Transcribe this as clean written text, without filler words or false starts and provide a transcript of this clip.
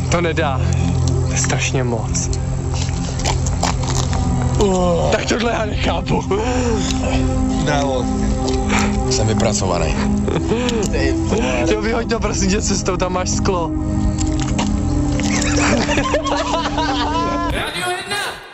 To nedá. To je strašně moc. Tak tohle já nechápu. Dalo. Jsem vypracovaný. Jo, vyhoď to prosím tě cestou, tam máš sklo.